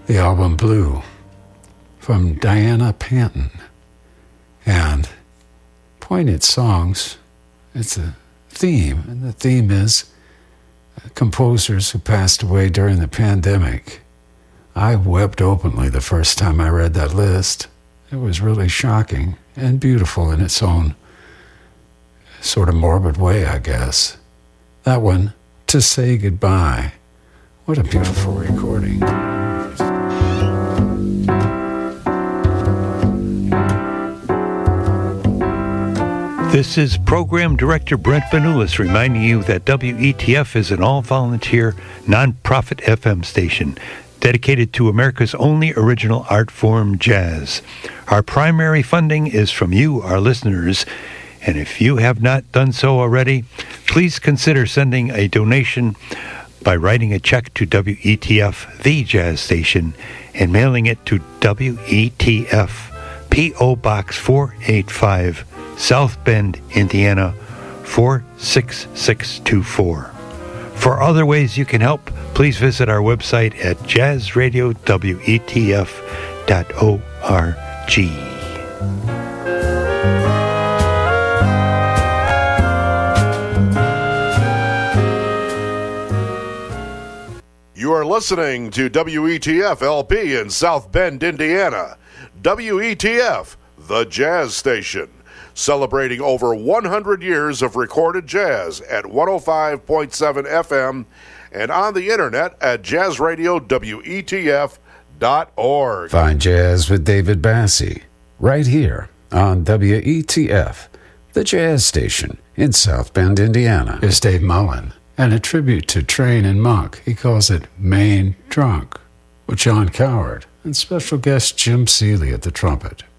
the album Blue from Diana Panton. And poignant songs, it's a theme, and the theme is composers who passed away during the pandemic. I wept openly the first time I read that list. It was really shocking and beautiful in its own sort of morbid way, I guess. That one, To Say Goodbye. What a beautiful recording. This is Program Director Brent Vanoulis reminding you that WETF is an all-volunteer, non-profit FM station dedicated to America's only original art form, jazz. Our primary funding is from you, our listeners, and if you have not done so already, please consider sending a donation by writing a check to WETF, the jazz station, and mailing it to WETF, P.O. Box 485, South Bend, Indiana, 46624. For other ways you can help, please visit our website at jazzradiowetf.org. You are listening to WETF LP in South Bend, Indiana. WETF, the jazz station, celebrating over 100 years of recorded jazz at 105.7 FM and on the internet at jazzradiowetf.org. Find Jazz with David Bassie right here on WETF, the jazz station in South Bend, Indiana. Here's Dave Mullen, and a tribute to Train and Monk. He calls it Main Trunk, with John Coward and special guest Jim Seeley at the trumpet.